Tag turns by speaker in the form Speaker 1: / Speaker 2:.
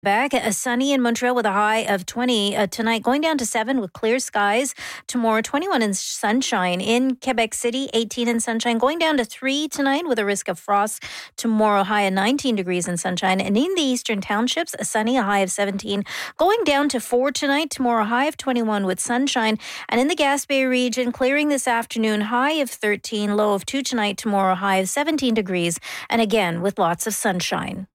Speaker 1: Back sunny in Montreal with a high of 20 tonight, going down to 7 with clear skies. Tomorrow, 21 in sunshine. In Quebec City, 18 in sunshine, going down to 3 tonight with a risk of frost. Tomorrow, high of 19 degrees in sunshine. And in the eastern townships, sunny, a high of 17, going down to 4 tonight. Tomorrow, high of 21 with sunshine. And in the Gaspé region, clearing this afternoon, high of 13, low of 2 tonight. Tomorrow, high of 17 degrees. And again, with lots of sunshine.